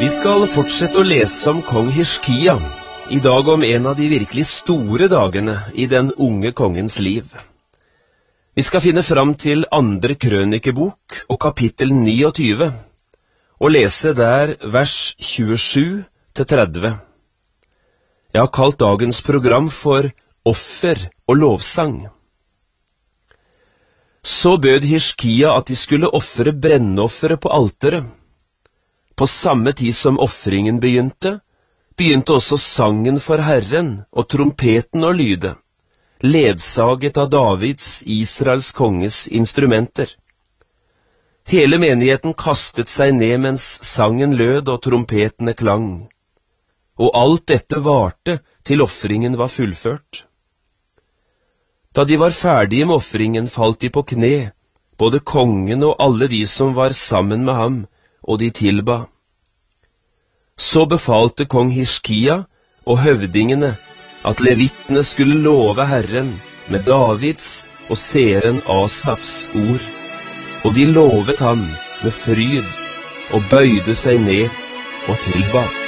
Vi skal fortsette å lese om kong Hiskia, i dag om en av de virkelig store dagene i den unge kongens liv. Vi skal finne fram til 2. krønikebok og kapittel 29, og lese der vers 27-30. Jeg har kalt dagens program for Offer og lovsang. Så bød Hiskia at de skulle offre brennoffere på alteret. På samme tid som offringen begynte også sangen for Herren og trompeten å lyde, ledsaget av Davids, Israels konges instrumenter. Hele menigheten kastet seg ned mens sangen lød og trompetene klang, og alt dette varte til offringen var fullført. Da de var ferdige med offringen, falt de på kne, både kongen og alle de som var sammen med ham, og de tilba. Så befalte kong Hiskia og høvdingene at levittene skulle love Herren med Davids og seeren Asafs ord, og de lovet ham med fryd og bøyde seg ned og tilba.